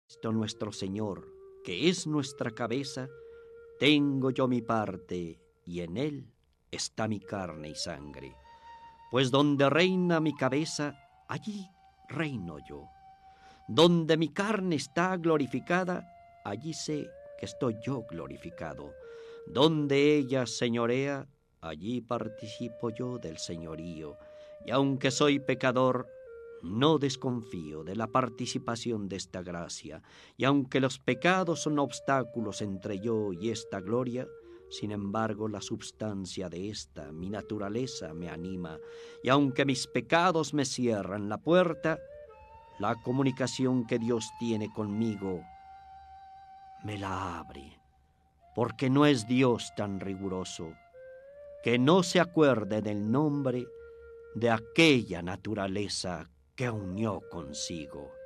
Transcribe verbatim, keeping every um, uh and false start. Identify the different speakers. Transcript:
Speaker 1: Cristo nuestro Señor, que es nuestra cabeza, tengo yo mi parte, y en él está mi carne y sangre. Pues donde reina mi cabeza, allí reino yo. Donde mi carne está glorificada, allí sé que estoy yo glorificado. Donde ella señorea, allí participo yo del señorío. Y aunque soy pecador, no desconfío de la participación de esta gracia. Y aunque los pecados son obstáculos entre yo y esta gloria, sin embargo la substancia de esta, mi naturaleza, me anima. Y aunque mis pecados me cierran la puerta, la comunicación que Dios tiene conmigo me la abre, porque no es Dios tan riguroso que no se acuerde del nombre de aquella naturaleza que unió consigo.